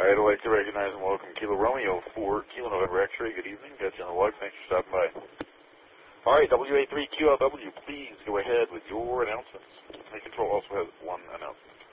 I'd like to recognize and welcome Kilo Romeo for Kilo November X-Ray. Good evening. Got you on the log. Thanks for stopping by. All right, WA3QLW, please go ahead with your announcements. My control also has one announcement.